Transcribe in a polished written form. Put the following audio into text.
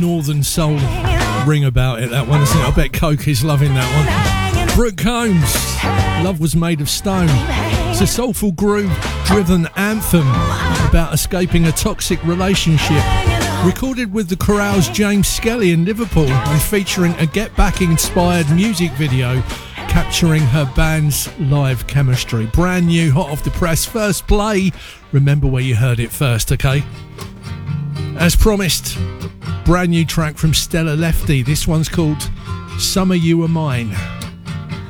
northern soul ring about it, that one, isn't it? I bet Coke is loving that one. Brooke Combs, Love Was Made of Stone. It's a soulful groove-driven anthem about escaping a toxic relationship. Recorded with the Chorale's James Skelly in Liverpool and featuring a Get Back-inspired music video capturing her band's live chemistry. Brand new, hot off the press, first play. Remember where you heard it first, okay? As promised, brand new track from Stella Lefty. This one's called Summer You Were Mine.